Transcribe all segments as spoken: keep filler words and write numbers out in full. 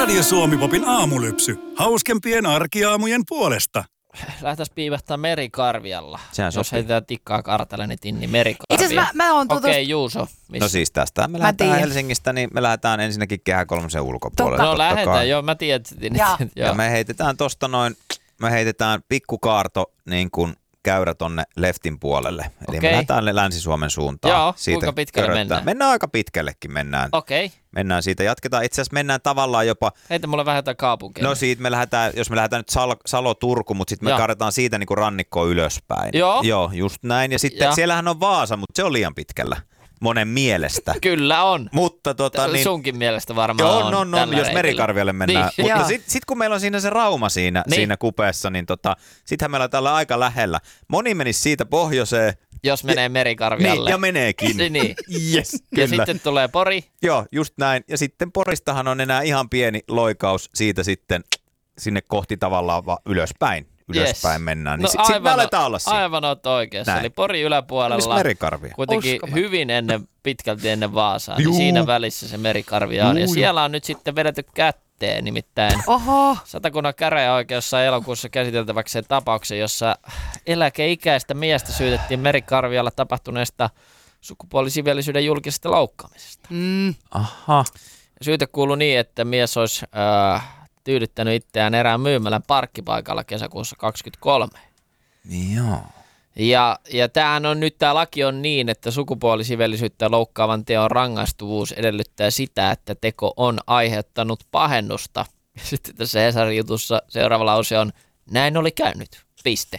Radio Suomi-popin aamulypsy. Hauskempien arkiaamujen puolesta. Lähtäis piivähtää merikarvialla. Sehän Jos sopii. heitetään tikkaa kartalle, niin tinni merikarvia. Itse asiassa mä, mä oon tutustunut. Okei, okay, Juuso. Missä? No siis tästä me lähdetään tiedän. Helsingistä, niin me lähdetään ensinnäkin Kehä kolmosen ulkopuolelle. Totta. No lähdetään, joo, mä tiedän. Jaa. Ja me heitetään tosta noin, me heitetään pikkukaarto niin kuin käyrä tonne leftin puolelle. Eli Okei. me lähdetään Länsi-Suomen suuntaan. Joo, kuinka pitkälle köröttää. mennään? Mennään aika pitkällekin mennään. Okei. Okay. Mennään siitä, jatketaan. Itse asiassa mennään tavallaan jopa, Heitä mulle vähän jotain kaupunkia. no siitä me lähdetään, jos me lähdetään nyt Sal- Salo-Turku, mutta sitten me Joo. kaadetaan siitä niin kuin rannikkoon ylöspäin. Joo. Joo, just näin. Ja sitten Ja. siellähän on Vaasa, mutta se on liian pitkällä monen mielestä. Kyllä on. Mutta tota niin... Sunkin mielestä varmaan Joo, on. on, on, tällä jos reitillä. Merikarvialle mennään. Niin. Mutta Joo. sitten sit kun meillä on siinä se Rauma siinä, Niin. siinä kupeessa, niin tota, sittenhän meillä ollaan aika lähellä. Moni menisi siitä pohjoiseen. Jos menee merikarvialle. Niin, ja meneekin. Niin, niin. Yes, Ja kyllä. sitten tulee Pori. Joo, just näin. Ja sitten Poristahan on enää ihan pieni loikaus siitä sitten sinne kohti tavallaan vaan ylöspäin. Ylöspäin Yes. mennään. Niin No, sitten sit me aivan- aletaan olla siinä. Aivan oot oikeassa. Näin. Eli Pori Missä yläpuolella. Merikarvia? Kuitenkin Uskomaton. hyvin ennen, pitkälti ennen Vaasaa. Juu. Niin siinä välissä se merikarvia on. Ja Juu, siellä on nyt sitten vedetty kätteen. Nimittäin Oho. Satakunnan käräjäoikeus sai elokuussa käsiteltäväksi sen tapauksen, jossa eläkeikäistä miestä syytettiin merikarvialla tapahtuneesta sukupuolisiveellisyyden julkisesta loukkaamisesta. Mm. Aha. Syyte kuului niin, että mies olisi äh, tyydyttänyt itseään erään myymälän parkkipaikalla kesäkuussa kaksikymmentäkolme. Niin joo. Ja, ja tämähän on nyt, tämä laki on niin, että sukupuolisiveellisyyttä loukkaavan teon rangaistuvuus edellyttää sitä, että teko on aiheuttanut pahennusta. Sitten tässä Hesarin jutussa seuraava lause on, näin oli käynyt, piste.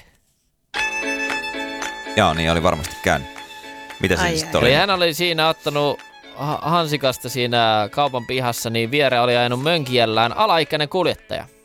Joo, niin oli varmasti käynyt. Mitä siinä Ai, sitten ai. oli? Eli hän oli siinä ottanut ha- hansikasta siinä kaupan pihassa, niin viereen oli ajanut mönkijällään alaikäinen kuljettaja.